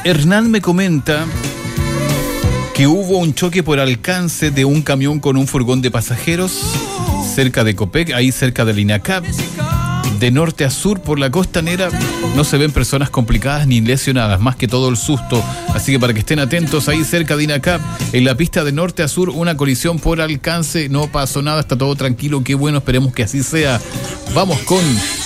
Hernán me comenta que hubo un choque por alcance de un camión con un furgón de pasajeros cerca de Copec, ahí cerca del INACAP. De norte a sur por la costanera no se ven personas complicadas ni lesionadas, más que todo el susto. Así que para que estén atentos, ahí cerca de INACAP, en la pista de norte a sur, una colisión por alcance. No pasó nada, está todo tranquilo, qué bueno, esperemos que así sea. Vamos con